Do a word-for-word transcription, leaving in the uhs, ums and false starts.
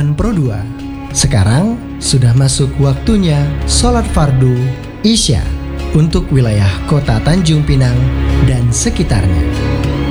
Bulan Pro dua. Sekarang sudah masuk waktunya sholat fardu Isya untuk wilayah kota Tanjung Pinang dan sekitarnya.